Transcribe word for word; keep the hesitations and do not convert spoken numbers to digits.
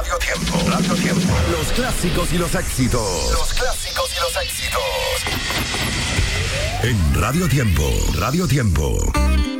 Radio Tiempo. Radio Tiempo. Los clásicos y los éxitos. Los clásicos y los éxitos. En Radio Tiempo. Radio Tiempo.